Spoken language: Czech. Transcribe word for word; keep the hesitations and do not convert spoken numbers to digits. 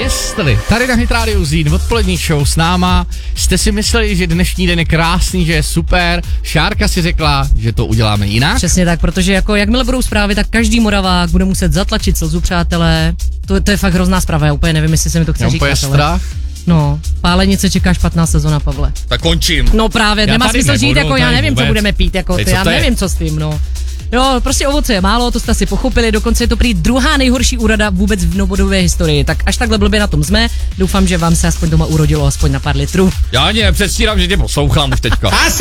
Jestli tady na Hit Radio Zín odpolední show s náma jste si mysleli, že dnešní den je krásný, že je super, Šárka si řekla, že to uděláme jinak. Přesně tak, protože jako jakmile budou zprávy, tak každý Moravák bude muset zatlačit slzu, přátelé. To, to je fakt hrozná zpráva, já úplně nevím, jestli se mi to chce říkat. Je strach. No, pálenice čeká špatná sezona, Pavle. Tak končím. No právě, Já nemá tady smysl nebudu, žít, jako já nevím, vůbec. Co budeme pít, jako ty, já nevím, je? Co s tím, no. Jo, prostě ovoce je málo, to jste asi pochopili, dokonce je to prý druhá nejhorší úroda vůbec v novodobé historii. Tak až takhle blbě na tom jsme, doufám, že vám se aspoň doma urodilo aspoň na pár litrů. Já ani nepředstírám, že tě poslouchám už teďka.